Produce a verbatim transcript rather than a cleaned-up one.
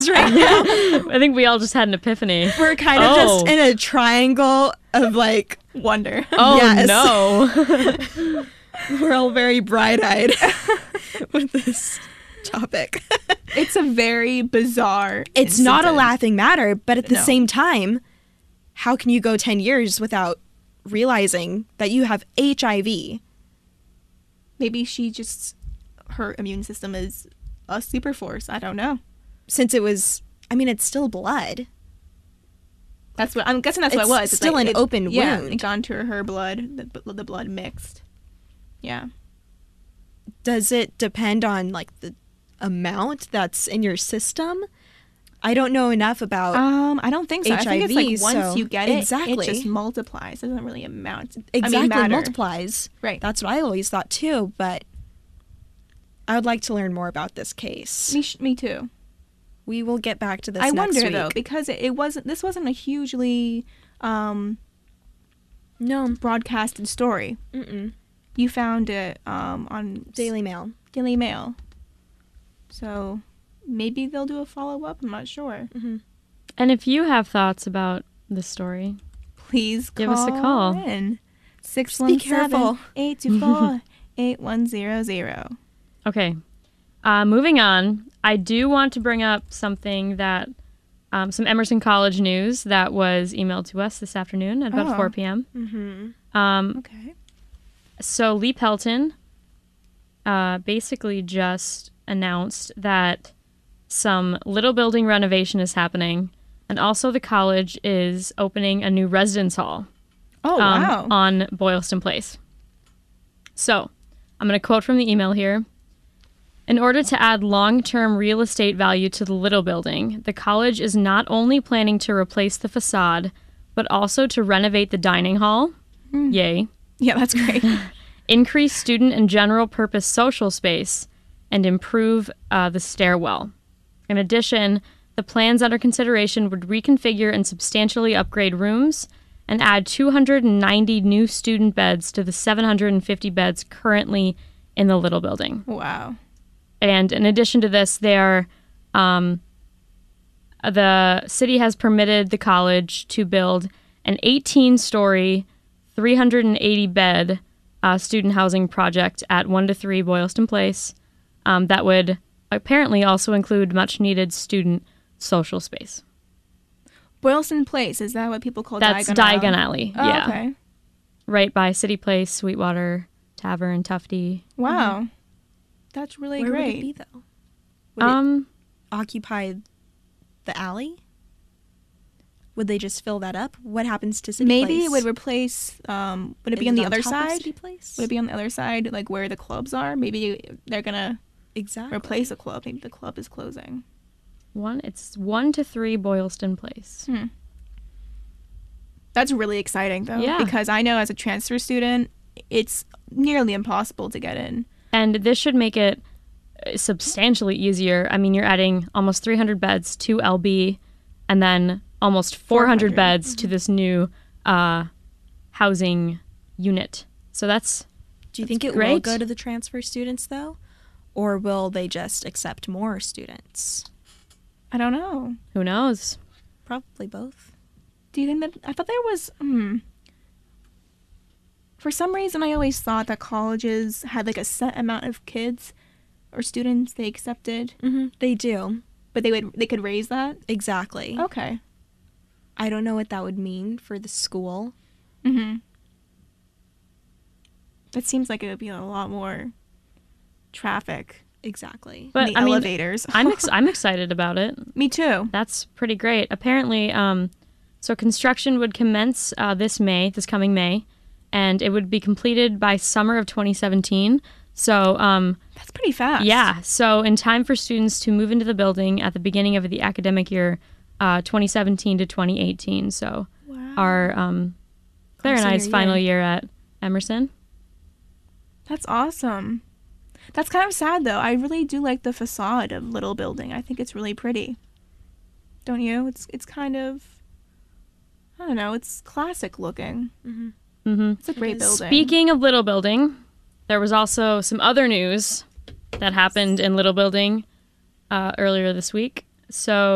heads right now. I think we all just had an epiphany. We're kind of Oh. just in a triangle of like Wonder. Oh, Yes. no. we're all very bright-eyed with this topic. It's a very bizarre It's not a incident. laughing matter, but at the No. same time, how can you go ten years without realizing that you have H I V? Maybe she just, her immune system is a super force. I don't know. Since it was, I mean, it's still blood. That's what I'm guessing. That's It's what it was. It's still like an it- open yeah, wound. it got into her blood. The, the blood mixed. Yeah. Does it depend on like the amount that's in your system? I don't know enough about Um, I don't think so. I think it's H I V, like once so- you get it, Exactly. it just multiplies. It doesn't really amount. exactly I mean, matter. multiplies. Right. That's what I always thought too, but I would like to learn more about this case. Me, sh- me too. We will get back to this I next wonder week. though, because it, it wasn't. This wasn't a hugely um, No. broadcasted story. Mm-mm. You found it um, on Daily Mail. Daily Mail. So maybe they'll do a follow up. I'm not sure. And if you have thoughts about this story, Please Give us a call. in. six Just be one careful. seven, eight two four, eight one zero zero. okay. Uh, moving on, I do want to bring up something that, um, some Emerson College news that was emailed to us this afternoon at about Oh. four p.m. Mm-hmm. Um, Okay. so Lee Pelton uh, basically just announced that some little building renovation is happening, and also the college is opening a new residence hall. Oh, um, wow. on Boylston Place. So, I'm going to quote from the email here. In order to add long-term real estate value to the Little Building, the college is not only planning to replace the facade, but also to renovate the dining hall. Yay. Yeah, that's great. Increase student and general purpose social space, and improve uh, the stairwell. In addition, the plans under consideration would reconfigure and substantially upgrade rooms and add two hundred ninety new student beds to the seven hundred fifty beds currently in the Little Building. Wow. And in addition to this, they are, um, the city has permitted the college to build an eighteen-story, three hundred eighty bed uh, student housing project at one to three Boylston Place um, that would apparently also include much-needed student social space. Boylston Place, is that what people call That's Diagon Diagon Alley? Alley, Oh, yeah. okay. Right by City Place, Sweetwater Tavern, Tufty. Wow. That's really Where great. would it be though? Would it Um, occupy the alley? Would they just fill that up? What happens to City Maybe Place? it would replace, um, would it Is be on the on other top of side? City Place? Would it be on the other side, like where the clubs are? Maybe they're going to exactly replace a club. Maybe the club is closing. one, it's one to three Boylston Place. Hmm. That's really exciting, though. Yeah. Because I know as a transfer student, it's nearly impossible to get in. And this should make it uh, substantially easier. I mean, you're adding almost three hundred beds to L B and then almost four hundred, four hundred. beds to this new uh, housing unit. So that's, Do you think it will great. go to the transfer students though, or will they just accept more students? I don't know. who knows? Probably both. Do you think that, I thought there was, hmm. For some reason, I always thought that colleges had like a set amount of kids or students they accepted, Mm-hmm. They do. but they would they could raise that. Exactly. Okay. I don't know what that would mean for the school. Mm-hmm. That seems like it would be a lot more traffic. Exactly. But in the I mean, elevators. I'm ex- I'm excited about it. Me too. That's pretty great. Apparently, um, so construction would commence uh, this May, this coming May, and it would be completed by summer of twenty seventeen. So, um, That's pretty fast. yeah, so in time for students to move into the building at the beginning of the academic year, uh, twenty seventeen to twenty eighteen. So, Wow. our um, Claire Our and I's senior final year. year at Emerson. That's awesome. That's kind of sad though. I really do like the facade of Little Building. I think it's really pretty. Don't you? It's it's kind of, I don't know, it's classic looking. Mm-hmm. It's a great is. building. Speaking of Little Building, there was also some other news that happened in Little Building uh, earlier this week. So